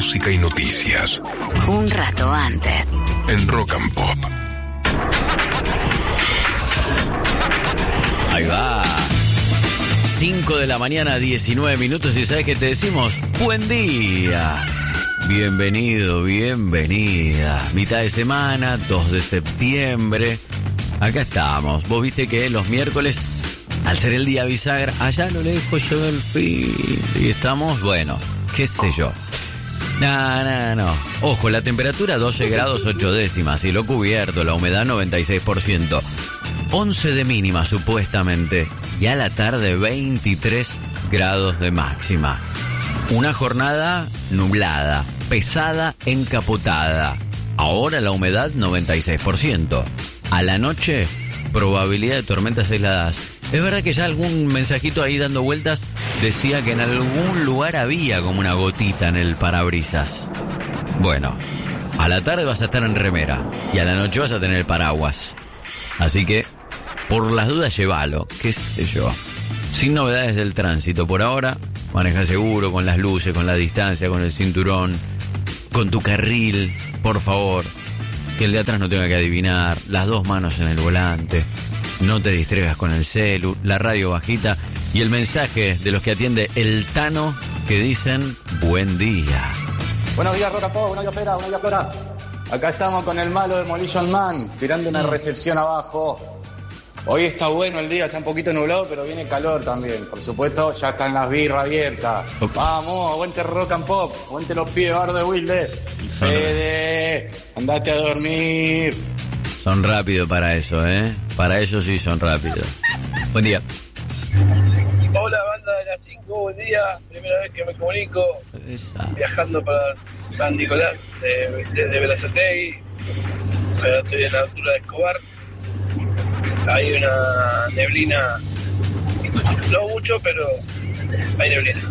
música y noticias. Un rato antes. En Rock and Pop. Ahí va. 5 de la mañana, 19 minutos. ¿Y sabes qué te decimos? ¡Buen día! Bienvenido, bienvenida. Mitad de semana, 2 de septiembre. Acá estamos. Vos viste que los miércoles, al ser el día bisagra, allá a lo lejos llega el fin. Y estamos, bueno, qué sé yo. No. Ojo, la temperatura 12 grados 8 décimas. Cielo cubierto, la humedad 96%. 11 de mínima, supuestamente. Y a la tarde, 23 grados de máxima. Una jornada nublada, pesada, encapotada. Ahora la humedad 96%. A la noche, probabilidad de tormentas aisladas. Es verdad que ya algún mensajito ahí dando vueltas decía que en algún lugar había como una gotita en el parabrisas. Bueno, a la tarde vas a estar en remera y a la noche vas a tener paraguas. Así que, por las dudas, llévalo, qué sé yo. Sin novedades del tránsito por ahora. Maneja seguro, con las luces, con la distancia, con el cinturón, con tu carril, por favor. Que el de atrás no tenga que adivinar. Las 2 manos en el volante. No te distraigas con el celu, la radio bajita y el mensaje de los que atiende el Tano que dicen buen día. Buenos días, Rock and Pop, buenos días, Fera, buenos días, Flora. Acá estamos con el malo Demolition Man, tirando una recepción abajo. Hoy está bueno el día, está un poquito nublado, pero viene calor también. Por supuesto, ya están las birras abiertas. Vamos, aguante Rock and Pop, aguante los pies, Bardo de Wilde. Y Fede, andate a dormir. Son rápidos para eso, ¿eh? Para eso sí son rápidos. Buen día. Hola, banda de las 5, buen día. Primera vez que me comunico. Viajando para San Nicolás, desde Berazategui. Estoy en la altura de Escobar. Hay una neblina, no mucho, pero hay neblina.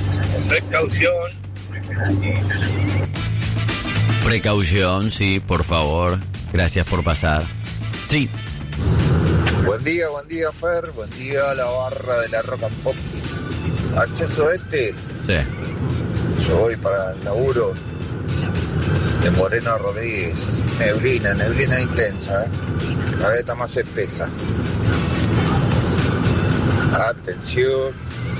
Precaución, sí, por favor. Gracias por pasar. Sí. Buen día, Fer. Buen día, la barra de la Rock and Pop. Acceso este. Sí. Yo voy para el laburo de Moreno Rodríguez. Neblina intensa, La vez está más espesa. Atención.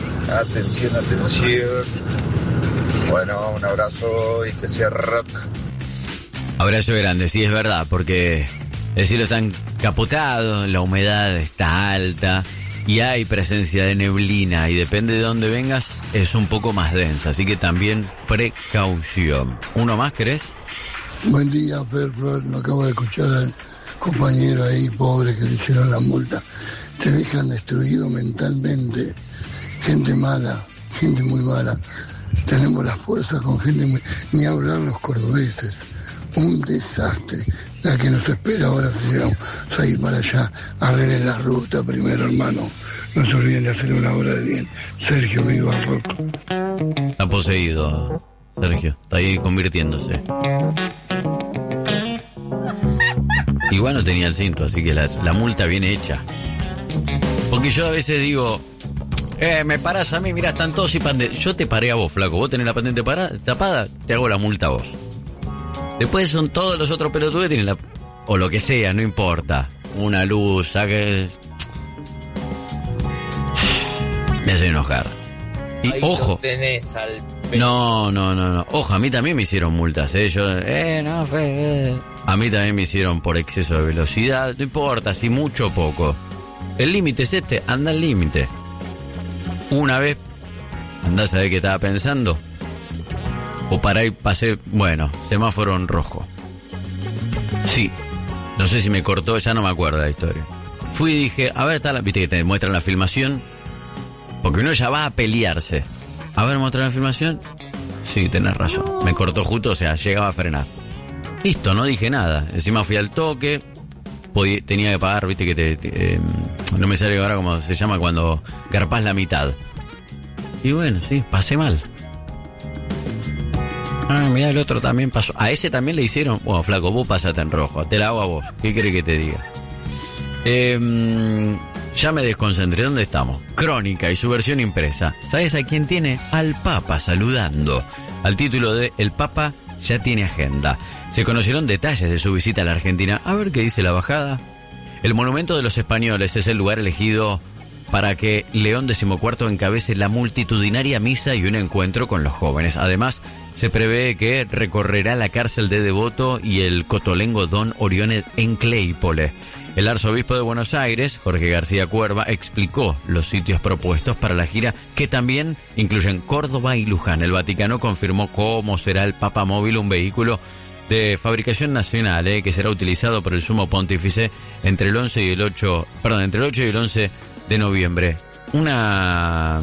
Bueno, un abrazo y que sea rock. Abrazo grande, sí, es verdad, porque el cielo está encapotado, la humedad está alta y hay presencia de neblina y depende de dónde vengas es un poco más densa, así que también precaución. ¿Uno más querés? Buen día, Fer, lo acabo de escuchar al compañero ahí, pobre, que le hicieron la multa. Te dejan destruido mentalmente. Gente mala, gente muy mala. Tenemos la fuerza con gente muy... Ni hablar los cordobeses. Un desastre. La que nos espera ahora si llegamos a ir para allá. Arreglen la ruta primero, hermano. No se olviden de hacer una obra de bien. Sergio, viva el rock. Está poseído, Sergio. Está ahí convirtiéndose. Igual no tenía el cinto, así que la multa viene hecha. Porque yo a veces digo... me parás a mí, mirá, están todos y pandemia. Yo te paré a vos, flaco. Vos tenés la patente tapada, te hago la multa a vos. Después son todos los otros pelotudos que tienen la... O lo que sea, no importa. Una luz, saque... Me hacen enojar. Y ahí ojo. Tenés al... No. Ojo, a mí también me hicieron multas, Yo... no, fe... A mí también me hicieron por exceso de velocidad. No importa, si mucho o poco. El límite es este, anda al límite. Una vez, andás a ver qué estaba pensando. O para ahí pasé, bueno, semáforo en rojo. Sí, no sé si me cortó, ya no me acuerdo de la historia. Fui y dije, a ver, está la... Viste que te muestran la filmación. Porque uno ya va a pelearse. A ver, ¿muestran la filmación? Sí, tenés razón. Me cortó justo, o sea, llegaba a frenar. Listo, no dije nada. Encima fui al toque. Tenía que pagar, viste que no me sale ahora como se llama cuando garpás la mitad. Y bueno, sí, pasé mal. Mirá, el otro también pasó. A ese también le hicieron. Bueno, flaco, vos pasate en rojo. Te la hago a vos. ¿Qué querés que te diga? Ya me desconcentré. ¿Dónde estamos? Crónica y su versión impresa. ¿Sabes a quién tiene? Al Papa saludando. Al título de El Papa ya tiene agenda. Se conocieron detalles de su visita a la Argentina. A ver qué dice la bajada. El Monumento de los Españoles es el lugar elegido para que León XIV encabece la multitudinaria misa y un encuentro con los jóvenes. Además, se prevé que recorrerá la cárcel de Devoto y el cotolengo Don Orione en Claypole. El arzobispo de Buenos Aires, Jorge García Cuerva, explicó los sitios propuestos para la gira, que también incluyen Córdoba y Luján. El Vaticano confirmó cómo será el Papa Móvil, un vehículo de fabricación nacional, que será utilizado por el Sumo Pontífice entre el 8 y el 11 de noviembre. Una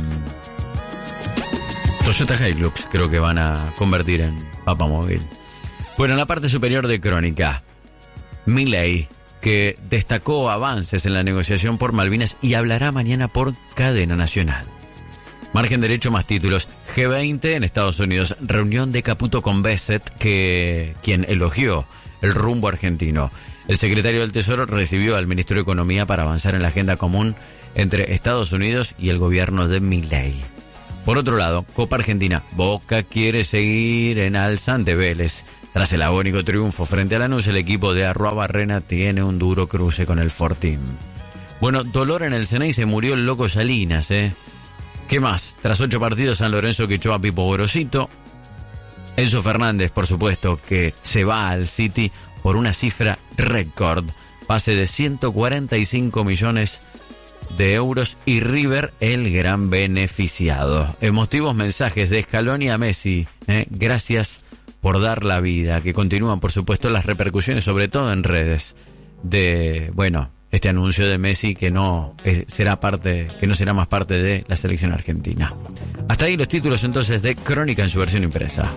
Toyota Hilux creo que van a convertir en Papa Móvil. Bueno, en la parte superior de Crónica, Milei, que destacó avances en la negociación por Malvinas y hablará mañana por cadena nacional. Margen derecho, más títulos. G20 en Estados Unidos. Reunión de Caputo con Bassett, quien elogió el rumbo argentino. El secretario del Tesoro recibió al ministro de Economía para avanzar en la agenda común entre Estados Unidos y el gobierno de Milei. Por otro lado, Copa Argentina. Boca quiere seguir en alza ante Vélez. Tras el agónico triunfo frente a Lanús, el equipo de Arruabarrena tiene un duro cruce con el Fortín. Bueno, dolor en el Ceney, se murió el Loco Salinas, ¿Qué más? Tras 8 partidos, San Lorenzo que echó a Pipo Gorosito. Enzo Fernández, por supuesto, que se va al City por una cifra récord. Pase de 145 millones de euros y River el gran beneficiado. Emotivos mensajes de Scaloni a Messi. Gracias por dar la vida. Que continúan, por supuesto, las repercusiones, sobre todo en redes, de, este anuncio de Messi que no será más parte de la selección argentina. Hasta ahí los títulos entonces de Crónica en su versión impresa.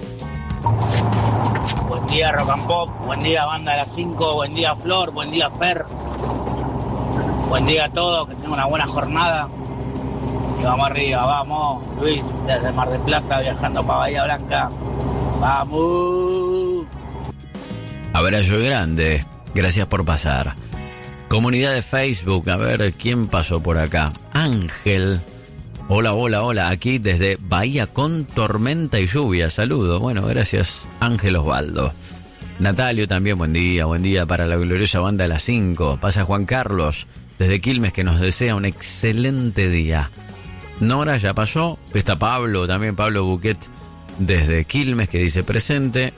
Buen día Rock and Pop, buen día Banda de las 5, buen día Flor, buen día Fer, buen día a todos, que tengan una buena jornada. Y vamos arriba, vamos, Luis, desde Mar del Plata viajando para Bahía Blanca. ¡Vamos! Abrazo grande, gracias por pasar. Comunidad de Facebook, a ver quién pasó por acá. Ángel, hola, aquí desde Bahía con tormenta y lluvia, saludo. Bueno, gracias Ángel Osvaldo. Natalio también, buen día para la gloriosa Banda de las 5. Pasa Juan Carlos desde Quilmes, que nos desea un excelente día. Nora ya pasó, está Pablo, también Pablo Buquet desde Quilmes, que dice presente.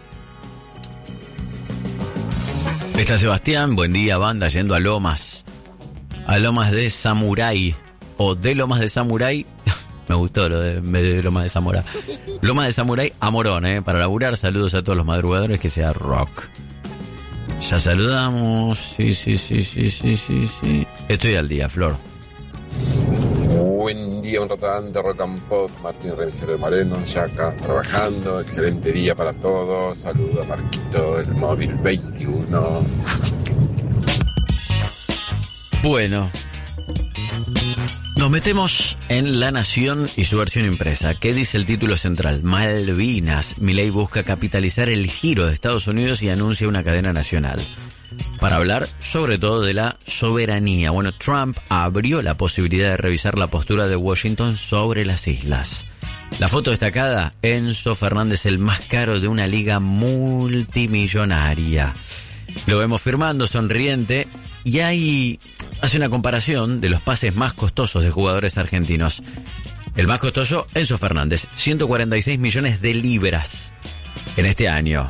Está Sebastián, buen día Banda, yendo a Lomas de Samurai, o de Lomas de Samurai, me gustó lo de Lomas de Samurai. Lomas de Samurai a Morón, para laburar. Saludos a todos los madrugadores, que sea rock. Ya saludamos, sí. Estoy al día, Flor. Buen día, un restaurante Rock and Pop, Martín Revisero de Moreno, ya acá trabajando, excelente día para todos, saludos a Marquito, el móvil 21. Bueno, nos metemos en La Nación y su versión impresa. ¿Qué dice el título central? Malvinas. Milei busca capitalizar el giro de Estados Unidos y anuncia una cadena nacional para hablar sobre todo de la soberanía. Bueno, Trump abrió la posibilidad de revisar la postura de Washington sobre las islas. La foto destacada, Enzo Fernández, el más caro de una liga multimillonaria. Lo vemos firmando, sonriente, y hace una comparación de los pases más costosos de jugadores argentinos. El más costoso, Enzo Fernández, 146 millones de libras en este año.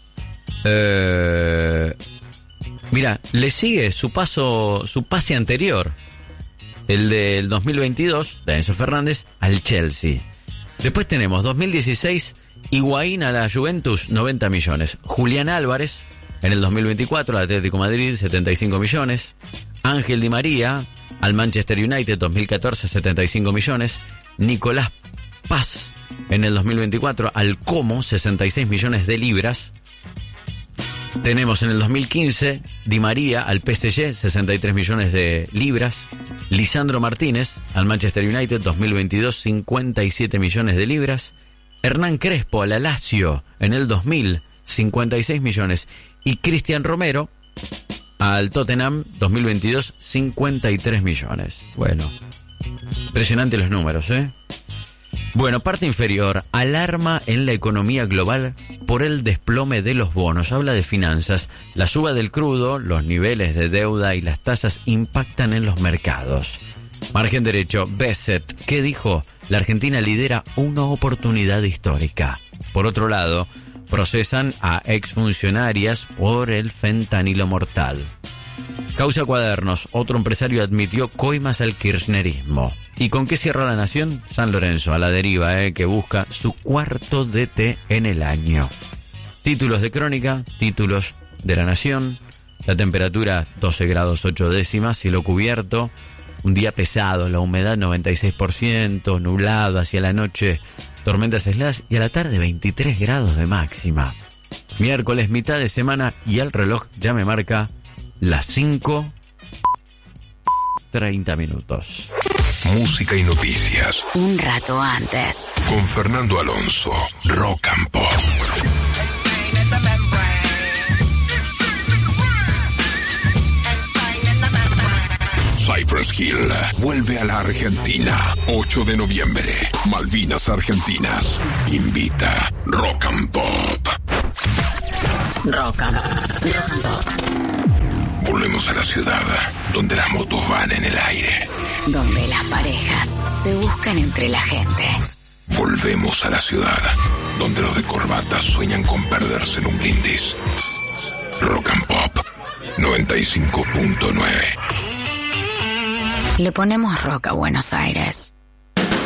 Mira, le sigue su pase anterior, el del 2022, de Enzo Fernández, al Chelsea. Después tenemos 2016, Higuaín a la Juventus, 90 millones. Julián Álvarez, en el 2024, al Atlético Madrid, 75 millones. Ángel Di María, al Manchester United, 2014, 75 millones. Nicolás Paz, en el 2024, al Como, 66 millones de libras. Tenemos en el 2015 Di María al PSG, 63 millones de libras. Lisandro Martínez al Manchester United, 2022, 57 millones de libras. Hernán Crespo al Lazio en el 2000, 56 millones. Y Cristian Romero al Tottenham 2022 53 millones. Bueno, impresionante los números, ¿eh? Bueno, parte inferior, alarma en la economía global por el desplome de los bonos. Habla de finanzas. La suba del crudo, los niveles de deuda y las tasas impactan en los mercados. Margen derecho, Besset, ¿qué dijo? La Argentina lidera una oportunidad histórica. Por otro lado, procesan a exfuncionarias por el fentanilo mortal. Causa Cuadernos, otro empresario admitió coimas al kirchnerismo. ¿Y con qué cierra La Nación? San Lorenzo, a la deriva, que busca su cuarto DT en el año. Títulos de crónica, títulos de La Nación. La temperatura 12 grados 8 décimas, cielo cubierto. Un día pesado, la humedad 96%, nublado hacia la noche, tormentas aisladas y a la tarde 23 grados de máxima. Miércoles, mitad de semana y el reloj ya me marca las 5:30. Música y noticias. Un rato antes. Con Fernando Alonso, Rock and Pop. Cypress Hill vuelve a la Argentina. 8 de noviembre. Malvinas Argentinas. Invita Rock and Pop. Rock and Pop. Volvemos a la ciudad donde las motos van en el aire. Donde las parejas se buscan entre la gente. Volvemos a la ciudad donde los de corbata sueñan con perderse en un brindis. Rock and Pop 95.9. Le ponemos rock a Buenos Aires.